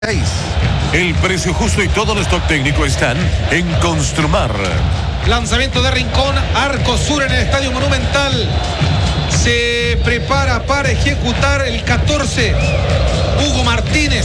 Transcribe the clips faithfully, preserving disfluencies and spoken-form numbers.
El precio justo y todo el stock técnico están en Construmar. Lanzamiento de Rincón, arco sur en el Estadio Monumental. Se prepara para ejecutar el catorce. Hugo Martínez.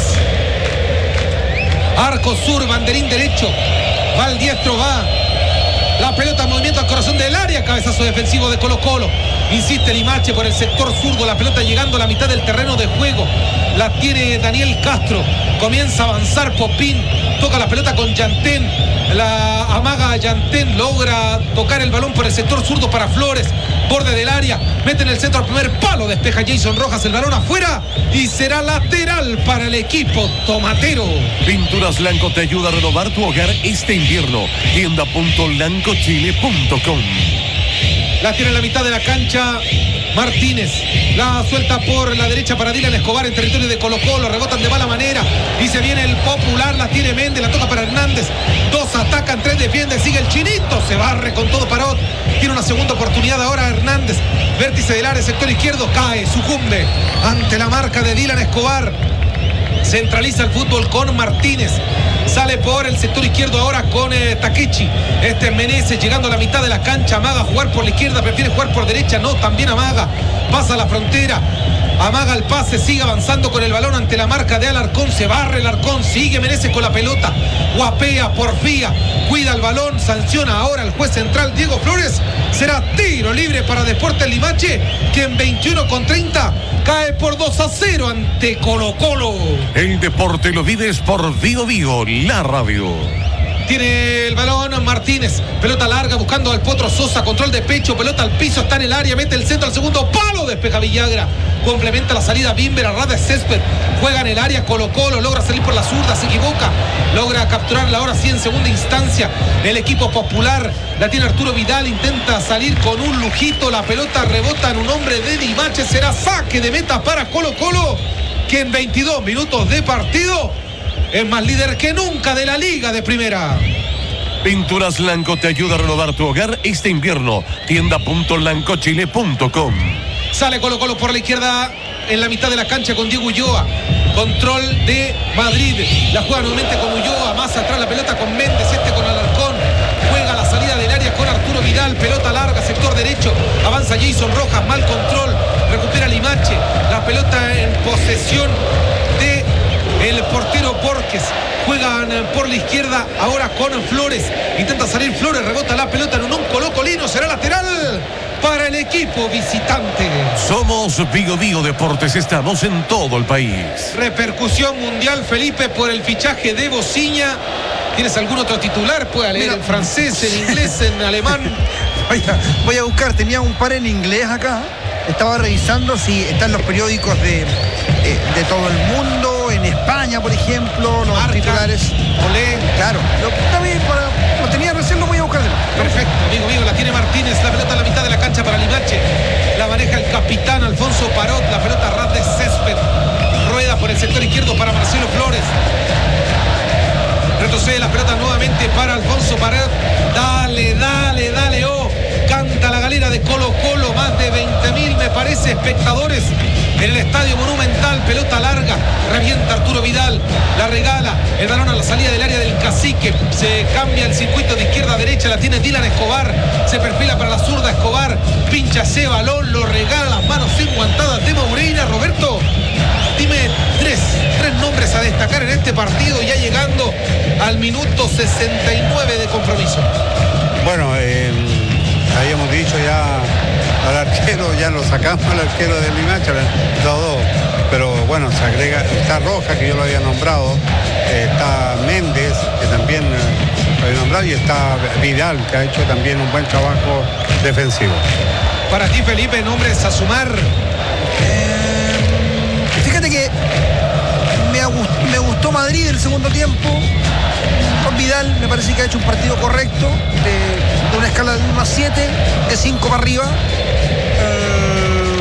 Arco sur, banderín derecho. Va el diestro, va. La pelota en movimiento al corazón del área. Cabezazo defensivo de Colo Colo. Insiste Limache por el sector zurdo. La pelota llegando a la mitad del terreno de juego. La tiene Daniel Castro. Comienza a avanzar Popín. Toca la pelota con Yantén. La amaga Yantén. Logra tocar el balón por el sector zurdo para Flores. Borde del área. Mete en el centro al primer palo. Despeja Jason Rojas el balón afuera. Y será lateral para el equipo tomatero. Pinturas Blanco te ayuda a renovar tu hogar este invierno. Tienda punto blanco chile punto com. La tiene en la mitad de la cancha Martínez. La suelta por la derecha para Dylan Escobar en territorio de Colo Colo. Rebotan de mala manera. Y se viene el Popular. La tiene Méndez. La toca para Hernández. Dos atacan, tres defienden. Sigue el Chinito. Se barre con todo Parot. Tiene una segunda oportunidad ahora Hernández. Vértice del área, sector izquierdo. Cae, sucumbe ante la marca de Dylan Escobar. Centraliza el fútbol con Martínez. Sale por el sector izquierdo ahora con eh, Takechi. Este Meneses llegando a la mitad de la cancha. Amaga jugar por la izquierda, prefiere jugar por derecha. No, también amaga. Pasa la frontera. Amaga el pase, sigue avanzando con el balón ante la marca de Alarcón. Se barre el Alarcón, sigue Meneses con la pelota. Guapea, porfía, cuida el balón. Sanciona ahora el juez central Diego Flores. Será tiro libre para Deportes Limache, que en veintiuno con treinta cae por dos a cero ante Colo Colo. El deporte lo vives por Vivo Vivo, la radio. Tiene el balón Martínez, pelota larga buscando al Potro Sosa, control de pecho, pelota al piso, está en el área, mete el centro al segundo palo, despeja Villagra, complementa la salida Bimber, Arrada Césped, juega en el área Colo Colo, logra salir por la zurda, se equivoca, logra capturarla ahora sí en segunda instancia, el equipo popular, la tiene Arturo Vidal, intenta salir con un lujito, la pelota rebota en un hombre de Dimache, será saque de meta para Colo Colo, que en veintidós minutos de partido es más líder que nunca de la Liga de Primera. Pinturas Blanco te ayuda a renovar tu hogar este invierno. Tienda punto blanco chile punto com. Sale Colo Colo por la izquierda en la mitad de la cancha con Diego Ulloa. Control de Madrid. La juega nuevamente con Ulloa. Más atrás la pelota con Méndez. Este con Alarcón. Juega la salida del área con Arturo Vidal. Pelota larga, sector derecho. Avanza Jason Rojas. Mal control. Recupera Limache. La pelota en posesión de el portero Borges. Juegan por la izquierda ahora con Flores. Intenta salir Flores, rebota la pelota en un colocolino. Será lateral para el equipo visitante. Somos Vigo Vigo Deportes, estamos en todo el país. Repercusión mundial, Felipe, por el fichaje de Bociña. ¿Tienes algún otro titular? Puede leer en francés, en inglés, en alemán. Voy a, voy a buscar, tenía un par en inglés acá. Estaba revisando si están los periódicos de, de, de todo el mundo, en España, por ejemplo, los Marca, titulares. Olé. Claro, lo, también para, lo tenía recién, lo voy a buscar. Perfecto, amigo mío, la tiene Martínez, la pelota a la mitad de la cancha para Limache. La maneja el capitán Alfonso Parot, la pelota ras de césped. Rueda por el sector izquierdo para Marcelo Flores. Retrocede la pelota nuevamente para Alfonso Parot. Dale, dale, dale, oh. Canta la galera de Colo Colo, más de veinte mil me parece espectadores en el Estadio Monumental, pelota larga, revienta Arturo Vidal, la regala, el balón a la salida del área del Cacique, se cambia el circuito de izquierda a derecha, la tiene Dylan Escobar, se perfila para la zurda Escobar, pincha ese balón, lo regala, las manos enguantadas de Moreira. Roberto, dime tres, tres nombres a destacar en este partido, ya llegando al minuto sesenta y nueve de compromiso. Bueno, eh... habíamos dicho ya al arquero, ya lo sacamos al arquero de Limache, todo, pero bueno, se agrega, está Roja, que yo lo había nombrado, eh, está Méndez, que también eh, lo había nombrado, y está Vidal, que ha hecho también un buen trabajo defensivo. Para ti, Felipe, nombres a sumar. Eh, fíjate que me, gust, me gustó Madrid el segundo tiempo. Con Vidal me parece que ha hecho un partido correcto, de, de una escala de uno a siete, de cinco para arriba. Eh,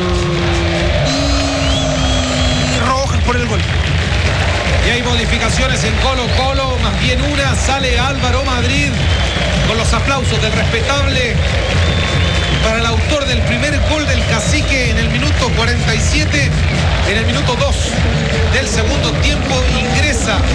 y Rojas por el gol. Y hay modificaciones en Colo Colo, más bien una, sale Álvaro Madrid con los aplausos del respetable para el autor del primer gol del Cacique en el minuto cuarenta y siete, en el minuto dos del segundo tiempo ingresa cabeza.